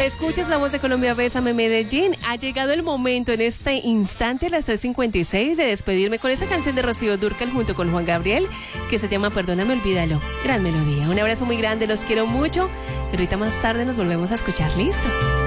Escuchas La Voz de Colombia, Bésame Medellín. Ha llegado el momento en este instante a las 3:56 de despedirme con esta canción de Rocío Dúrcal junto con Juan Gabriel que se llama Perdóname, olvídalo. Gran melodía. Un abrazo muy grande, los quiero mucho. Y ahorita más tarde nos volvemos a escuchar. ¿Listo?